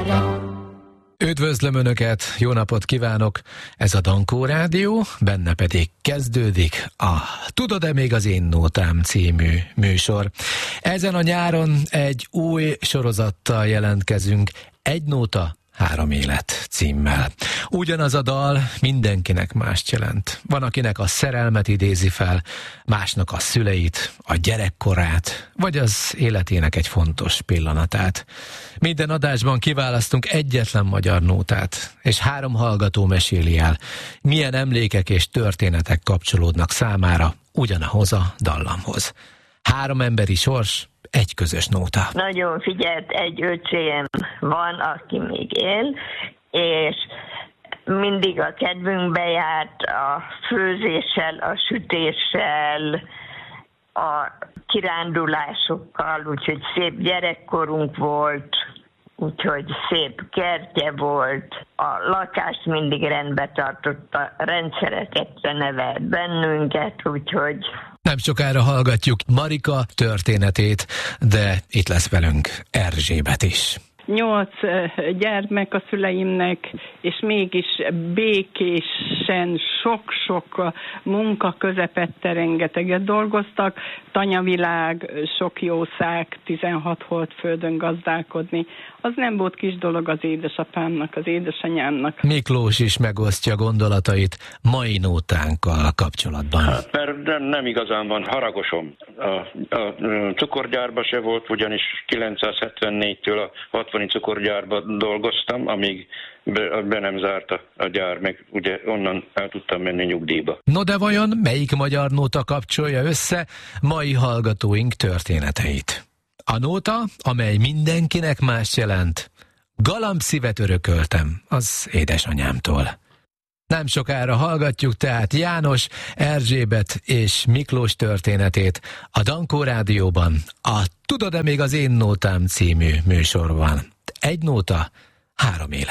Üdvözlöm Önöket, jó napot kívánok! Ez a Dankó Rádió, benne pedig kezdődik a Tudod-e még az én nótám című műsor. Ezen a nyáron egy új sorozattal jelentkezünk, Egy nóta, 3 élet címmel. Ugyanaz a dal mindenkinek mást jelent. Van, akinek a szerelmet idézi fel, másnak a szüleit, a gyerekkorát, vagy az életének egy fontos pillanatát. Minden adásban kiválasztunk egyetlen magyar nótát, és 3 hallgató meséli el, milyen emlékek és történetek kapcsolódnak számára ugyanahoz a dallamhoz. 3 emberi sors, egy közös nóta. Nagyon figyelt, egy öcsém van, aki még él, és mindig a kedvünkbe járt a főzéssel, a sütéssel, a kirándulásokkal, úgyhogy szép gyerekkorunk volt, úgyhogy szép kertje volt, a lakást mindig rendbe tartotta, rendszereket nevelt bennünket, úgyhogy... Nem sokára hallgatjuk Marika történetét, de itt lesz velünk Erzsébet is. 8 gyermek a szüleimnek, és mégis békésen, sok-sok munka közepette rengeteget dolgoztak. Tanyavilág, sok jószág, 16 holdföldön gazdálkodni. Az nem volt kis dolog az édesapámnak, az édesanyámnak. Miklós is megosztja gondolatait mai nótánkkal kapcsolatban. Hát, mert nem igazán van haragosom. A cukorgyárban se volt, ugyanis 974-től a 60 cukorgyárban dolgoztam, amíg be nem zárt a gyár, meg ugye onnan el tudtam menni nyugdíjba. No de vajon melyik magyar nóta kapcsolja össze mai hallgatóink történeteit? A nóta, amely mindenkinek más jelent, galambszívet örököltem az édesanyámtól. Nem sokára hallgatjuk tehát János, Erzsébet és Miklós történetét a Dankó Rádióban, a Tudod-e még az én nótám című műsorban. Egy nóta, 3 élet.